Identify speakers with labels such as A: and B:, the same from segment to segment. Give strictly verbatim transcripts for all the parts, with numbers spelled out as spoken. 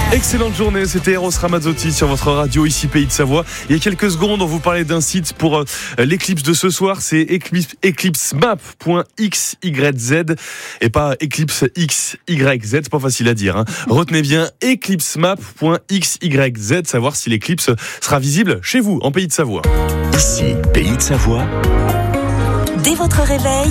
A: Excellente journée, c'était Eros Ramazzotti sur votre radio, ici Pays de Savoie. Il y a quelques secondes, on vous parlait d'un site pour euh, l'éclipse de ce soir, c'est eclipse, eclipsemap point x y z et pas eclipse x y z, c'est pas facile à dire. Hein. Retenez bien eclipsemap point x y z, savoir si l'éclipse sera visible chez vous, en Pays de Savoie.
B: Ici Pays de Savoie.
C: Dès votre réveil,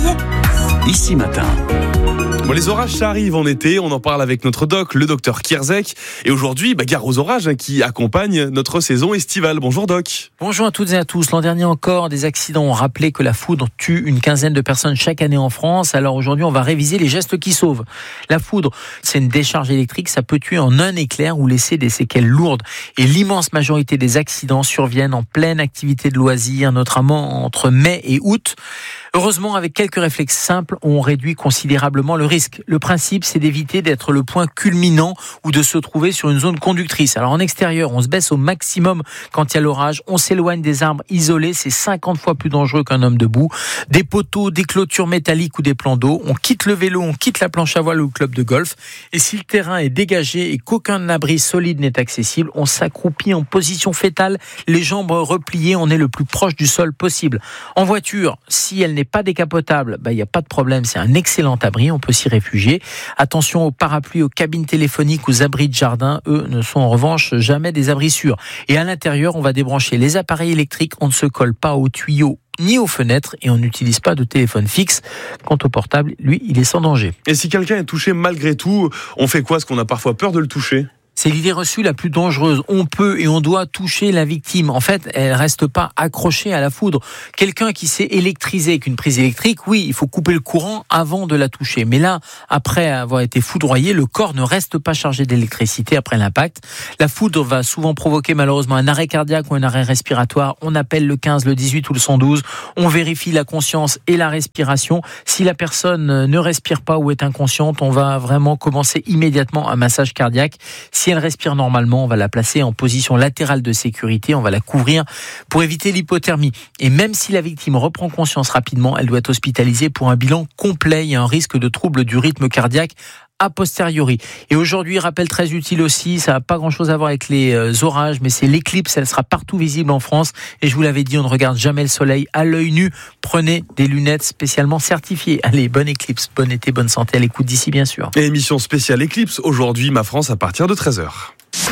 B: Ici Matin.
A: Bon, les orages, ça arrive en été, on en parle avec notre doc, le docteur Kierzek. Et aujourd'hui, bah, gare aux orages hein, qui accompagnent notre saison estivale. Bonjour doc.
D: Bonjour à toutes et à tous. L'an dernier encore, des accidents ont rappelé que la foudre tue une quinzaine de personnes chaque année en France. Alors aujourd'hui, on va réviser les gestes qui sauvent. La foudre, c'est une décharge électrique, ça peut tuer en un éclair ou laisser des séquelles lourdes. Et l'immense majorité des accidents surviennent en pleine activité de loisirs, notamment entre mai et août. Heureusement, avec quelques réflexes simples, on réduit considérablement le risque. Le principe, c'est d'éviter d'être le point culminant ou de se trouver sur une zone conductrice. Alors en extérieur, on se baisse au maximum quand il y a l'orage. On s'éloigne des arbres isolés, c'est cinquante fois plus dangereux qu'un homme debout. Des poteaux, des clôtures métalliques ou des plans d'eau. On quitte le vélo, on quitte la planche à voile ou le club de golf. Et si le terrain est dégagé et qu'aucun abri solide n'est accessible, on s'accroupit en position fétale, les jambes repliées, on est le plus proche du sol possible. En voiture, si elle n'est pas décapotable, bah, il n'y a pas de problème, c'est un excellent abri, on peut s'y réfugier. Attention aux parapluies, aux cabines téléphoniques, aux abris de jardin, eux ne sont en revanche jamais des abris sûrs. Et à l'intérieur, on va débrancher les appareils électriques, on ne se colle pas aux tuyaux ni aux fenêtres et on n'utilise pas de téléphone fixe. Quant au portable, lui, il est sans danger.
A: Et si quelqu'un est touché malgré tout, on fait quoi? Parce qu'on a parfois peur de le toucher.
D: C'est l'idée reçue la plus dangereuse. On peut et on doit toucher la victime. En fait, elle reste pas accrochée à la foudre. Quelqu'un qui s'est électrisé avec une prise électrique, oui, il faut couper le courant avant de la toucher. Mais là, après avoir été foudroyé, le corps ne reste pas chargé d'électricité après l'impact. La foudre va souvent provoquer malheureusement un arrêt cardiaque ou un arrêt respiratoire. On appelle le quinze, le dix-huit ou le cent douze. On vérifie la conscience et la respiration. Si la personne ne respire pas ou est inconsciente, on va vraiment commencer immédiatement un massage cardiaque. Si elle respire normalement, on va la placer en position latérale de sécurité, on va la couvrir pour éviter l'hypothermie. Et même si la victime reprend conscience rapidement, elle doit être hospitalisée pour un bilan complet. Il y a un risque de trouble du rythme cardiaque a posteriori. Et aujourd'hui, rappel très utile aussi, ça n'a pas grand-chose à voir avec les euh, orages, mais c'est l'éclipse, elle sera partout visible en France. Et je vous l'avais dit, on ne regarde jamais le soleil à l'œil nu. Prenez des lunettes spécialement certifiées. Allez, bonne éclipse, bon été, bonne santé à l'écoute d'ici, bien sûr.
A: Et émission spéciale éclipse, aujourd'hui, Ma France à partir de treize heures.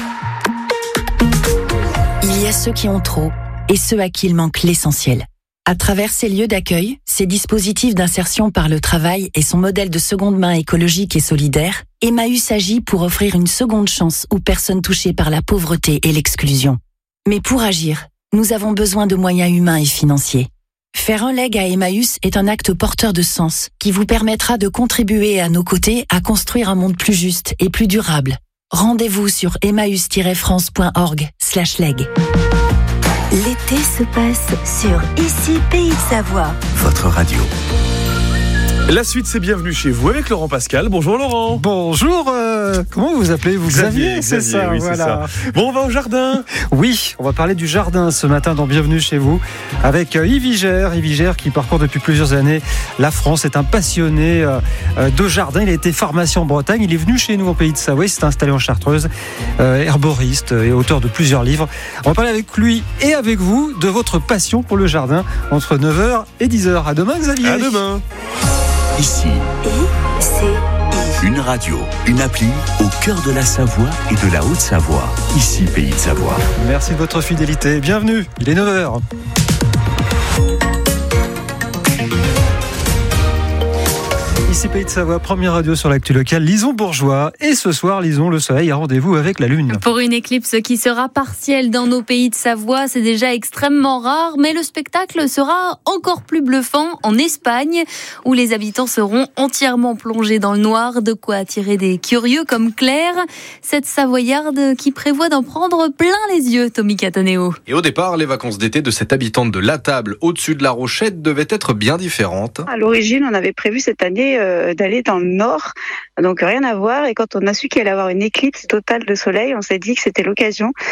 C: il y a ceux qui ont trop et ceux à qui il manque l'essentiel. À travers ces lieux d'accueil, ces dispositifs d'insertion par le travail et son modèle de seconde main écologique et solidaire, Emmaüs agit pour offrir une seconde chance aux personnes touchées par la pauvreté et l'exclusion. Mais pour agir, nous avons besoin de moyens humains et financiers. Faire un leg à Emmaüs est un acte porteur de sens qui vous permettra de contribuer à nos côtés à construire un monde plus juste et plus durable. Rendez-vous sur emmaüs tiret france point org slash leg.
E: L'été se passe sur Ici Pays de Savoie.
B: Votre radio.
A: La suite, c'est Bienvenue chez vous avec Laurent Pascal. Bonjour Laurent.
F: Bonjour, euh, comment vous vous appelez vous Xavier,
A: Xavier,
F: c'est
A: Xavier,
F: ça,
A: oui,
F: voilà.
A: c'est ça. Bon, on va au jardin.
F: Oui, on va parler du jardin ce matin dans Bienvenue chez vous avec euh, Yves Vigère. Yves Vigère qui parcourt depuis plusieurs années la France, est un passionné euh, de jardin. Il a été pharmacien en Bretagne, il est venu chez nous au Pays de Savoie, il s'est installé en Chartreuse, euh, herboriste et auteur de plusieurs livres. On va parler avec lui et avec vous de votre passion pour le jardin entre neuf heures et dix heures. À demain Xavier.
A: À demain.
B: Ici,
E: I C I.
B: une radio, une appli au cœur de la Savoie et de la Haute-Savoie. Ici, Pays de Savoie.
F: Merci de votre fidélité. Bienvenue, il est neuf heures. Ici Pays de Savoie, première radio sur l'actu locale, Lison Bourgeois. Et ce soir, Lison, le soleil a rendez-vous avec la lune.
G: Pour une éclipse qui sera partielle dans nos Pays de Savoie, c'est déjà extrêmement rare, mais le spectacle sera encore plus bluffant en Espagne, où les habitants seront entièrement plongés dans le noir, de quoi attirer des curieux comme Claire, cette Savoyarde qui prévoit d'en prendre plein les yeux, Tommy Cataneo.
H: Et au départ, les vacances d'été de cette habitante de La Table, au-dessus de la Rochette, devaient être bien différentes.
I: À l'origine, on avait prévu cette année euh, d'aller dans le nord, donc rien à voir. Et quand on a su qu'il allait avoir une éclipse totale de soleil, on s'est dit que c'était l'occasion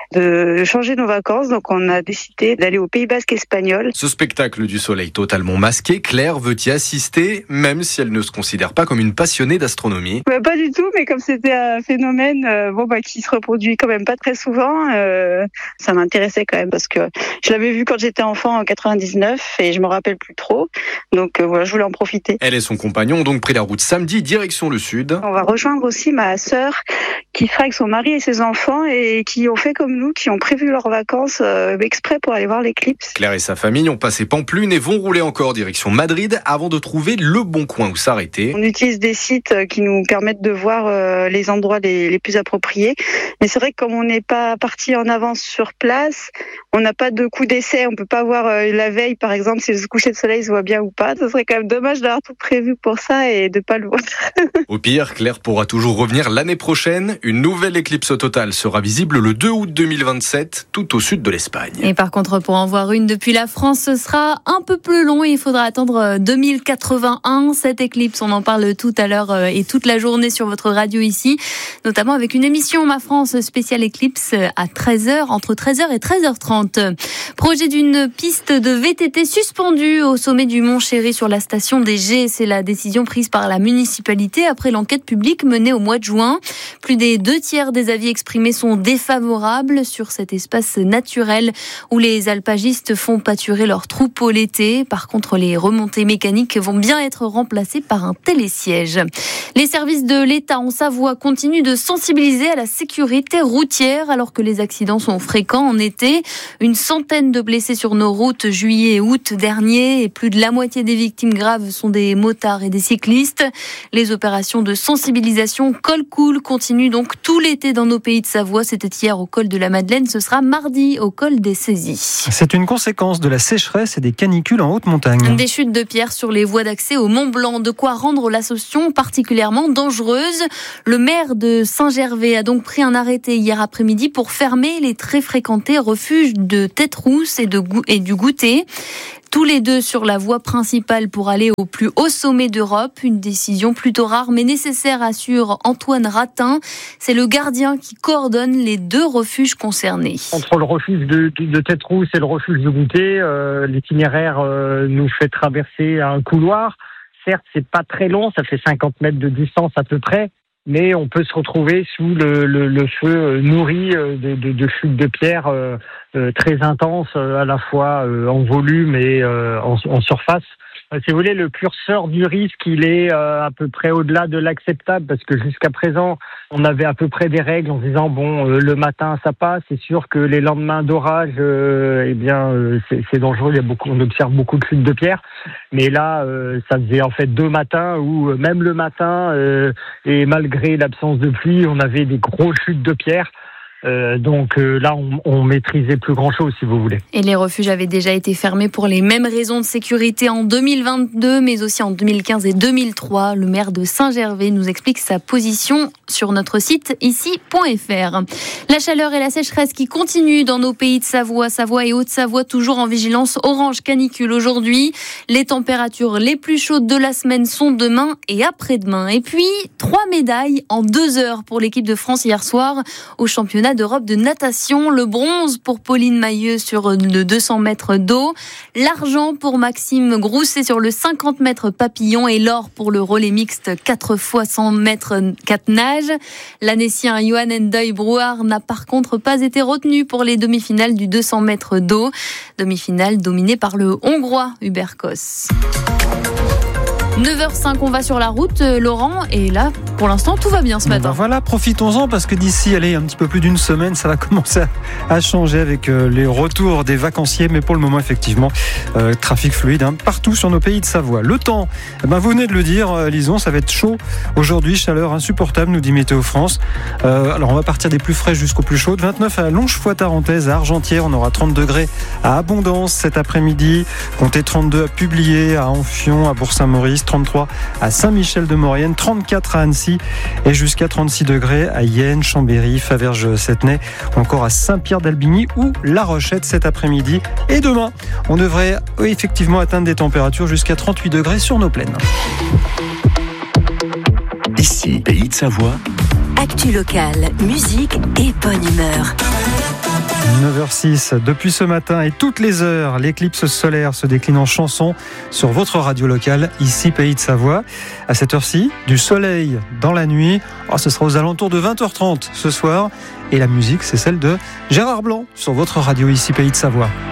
I: de changer nos vacances. Donc on a décidé d'aller au Pays Basque espagnol.
H: Ce spectacle du soleil totalement masqué, Claire veut y assister, même si elle ne se considère pas comme une passionnée d'astronomie.
I: Bah, pas du tout, mais comme c'était un phénomène euh, bon, bah, qui se reproduit quand même pas très souvent, euh, ça m'intéressait quand même parce que je l'avais vu quand j'étais enfant en quatre-vingt-dix-neuf et je me rappelle plus trop. Donc euh, voilà, je voulais en profiter.
H: Elle et son compagnon ont donc pris la route samedi, direction le sud.
I: On va rejoindre aussi ma sœur qui sera avec son mari et ses enfants et qui ont fait comme nous, qui ont prévu leurs vacances euh, exprès pour aller voir l'éclipse.
H: Claire et sa famille ont passé Pampelune et vont rouler encore direction Madrid avant de trouver le bon coin où s'arrêter.
I: On utilise des sites qui nous permettent de voir euh, les endroits les, les plus appropriés. Mais c'est vrai que comme on n'est pas parti en avance sur place, on n'a pas de coup d'essai. On peut pas voir euh, la veille, par exemple, si le coucher de soleil se voit bien ou pas. Ce serait quand même dommage d'avoir tout prévu pour ça et de pas le voir.
H: Au pire, Claire pourra toujours revenir l'année prochaine. Une nouvelle éclipse totale sera visible le deux août deux mille vingt-sept, tout au sud de l'Espagne.
G: Et par contre, pour en voir une depuis la France, ce sera un peu plus long et il faudra attendre deux mille quatre-vingt-un. Cette éclipse, on en parle tout à l'heure et toute la journée sur votre radio ici, notamment avec une émission Ma France spéciale éclipse à treize heures, entre treize heures et treize heures trente. Projet d'une piste de V T T suspendue au sommet du Mont Chéry sur la station des Gets. C'est la décision prise par la municipalité après l'enquête publique menée au mois de juin. Plus des deux tiers des avis exprimés sont défavorables sur cet espace naturel où les alpagistes font pâturer leurs troupeaux l'été. Par contre, les remontées mécaniques vont bien être remplacées par un télésiège. Les services de l'État en Savoie continuent de sensibiliser à la sécurité routière alors que les accidents sont fréquents en été. Une centaine de blessés sur nos routes juillet et août dernier et plus de la moitié des victimes graves sont des motards et des cyclistes. Les opérations de sensibilisation col cool continuent donc tout l'été dans nos pays de Savoie. C'était hier au col de la Madeleine, ce sera mardi au col des Saisies.
F: C'est une conséquence de la sécheresse et des canicules en haute montagne.
G: Des chutes de pierres sur les voies d'accès au Mont Blanc, de quoi rendre l'ascension particulièrement dangereuse. Le maire de Saint-Gervais a donc pris un arrêté hier après-midi pour fermer les très fréquentés refuges de Tête-Rousse et, de, et du Goûter. Tous les deux sur la voie principale pour aller au plus haut sommet d'Europe. Une décision plutôt rare mais nécessaire, assure Antoine Ratin. C'est le gardien qui coordonne les deux refuges concernés.
J: Entre le refuge de, de Tête-Rousse et le refuge de Goûter, euh, l'itinéraire euh, nous fait traverser un couloir. Certes, c'est pas très long, ça fait cinquante mètres de distance à peu près, mais on peut se retrouver sous le, le, le feu nourri de, de, de chutes de pierre euh, euh, très intenses, à la fois euh, en volume et euh, en, en surface. Si vous voulez, le curseur du risque, il est euh, à peu près au-delà de l'acceptable, parce que jusqu'à présent, on avait à peu près des règles en disant, bon, euh, le matin, ça passe. C'est sûr que les lendemains d'orage, euh, eh bien, euh, c'est, c'est dangereux. Il y a beaucoup, on observe beaucoup de chutes de pierre. Mais là, euh, ça faisait en fait deux matins où, même le matin, euh, et malgré l'absence de pluie, on avait des grosses chutes de pierre. Euh, donc euh, là, on, on maîtrisait plus grand-chose, si vous voulez.
G: Et les refuges avaient déjà été fermés pour les mêmes raisons de sécurité en deux mille vingt-deux, mais aussi en deux mille quinze et deux mille trois. Le maire de Saint-Gervais nous explique sa position sur notre site ici point f r. La chaleur et la sécheresse qui continuent dans nos pays de Savoie, Savoie et Haute-Savoie, toujours en vigilance orange canicule aujourd'hui. Les températures les plus chaudes de la semaine sont demain et après-demain. Et puis, trois médailles en deux heures pour l'équipe de France hier soir au championnat d'Europe de natation. Le bronze pour Pauline Mailleux sur le deux cents mètres d'eau, l'argent pour Maxime Grousset sur le cinquante mètres papillon et l'or pour le relais mixte quatre fois cent mètres quatre nages. L'Annécien Johan Ndoye Brouard n'a par contre pas été retenu pour les demi-finales du deux cents mètres d'eau. Demi-finale dominée par le Hongrois Hubert Kos. neuf heures cinq, on va sur la route, Laurent, et là, pour l'instant, tout va bien ce matin.
F: Ben voilà, profitons-en parce que d'ici, allez, un petit peu plus d'une semaine, ça va commencer à changer avec les retours des vacanciers, mais pour le moment, effectivement, euh, trafic fluide hein, partout sur nos pays de Savoie. Le temps, ben vous venez de le dire, euh, Lison, ça va être chaud aujourd'hui, chaleur insupportable, nous dit Météo France. Euh, alors, on va partir des plus frais jusqu'aux plus chaudes. vingt-neuf à Longefoy-Tarentaise, à Argentière, on aura trente degrés à Abondance cet après-midi, comptez trente-deux à Publier, à Amphion, à Bourg-Saint-Maurice, trente-trois à Saint-Michel-de-Maurienne, trente-quatre à Annecy et jusqu'à trente-six degrés à Yenne, Chambéry, Faverges-Settenay, encore à Saint-Pierre-d'Albigny ou La Rochette cet après-midi. Et demain, on devrait effectivement atteindre des températures jusqu'à trente-huit degrés sur nos plaines.
B: Ici, Pays de Savoie.
E: Actu locale, musique et bonne humeur.
F: neuf heures six, depuis ce matin et toutes les heures, l'éclipse solaire se décline en chansons sur votre radio locale, ici Pays de Savoie. À cette heure-ci, du soleil dans la nuit, oh, ce sera aux alentours de vingt heures trente ce soir. Et la musique, c'est celle de Gérard Blanc sur votre radio, ici Pays de Savoie.